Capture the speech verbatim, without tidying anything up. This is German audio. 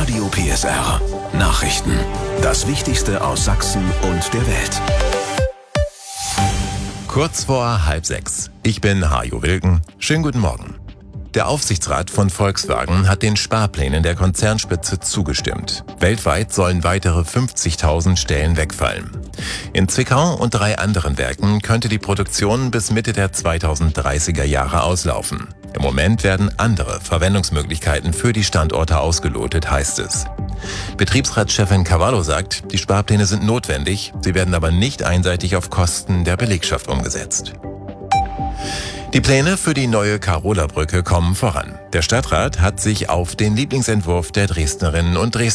Radio P S R. Nachrichten. Das Wichtigste aus Sachsen und der Welt. Kurz vor halb sechs. Ich bin Hajo Wilken. Schönen guten Morgen. Der Aufsichtsrat von Volkswagen hat den Sparplänen der Konzernspitze zugestimmt. Weltweit sollen weitere fünfzigtausend Stellen wegfallen. In Zwickau und drei anderen Werken könnte die Produktion bis Mitte der zweitausenddreißiger Jahre auslaufen. Im Moment werden andere Verwendungsmöglichkeiten für die Standorte ausgelotet, heißt es. Betriebsratschefin Cavallo sagt, die Sparpläne sind notwendig, sie werden aber nicht einseitig auf Kosten der Belegschaft umgesetzt. Die Pläne für die neue Karola-Brücke kommen voran. Der Stadtrat hat sich auf den Lieblingsentwurf der Dresdnerinnen und Dresdner